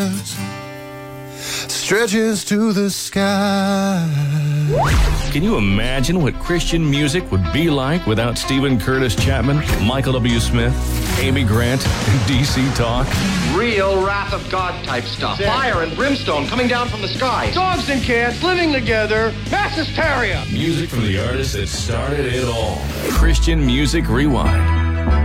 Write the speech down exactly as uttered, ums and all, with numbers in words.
stretches to the sky. Can you imagine what Christian music would be like without Stephen Curtis Chapman, Michael W. Smith, Amy Grant, and D C Talk? Real wrath of God type stuff. Fire and brimstone coming down from the sky. Dogs and cats living together. Mass hysteria. Music from the artist that started it all. Christian Music Rewind.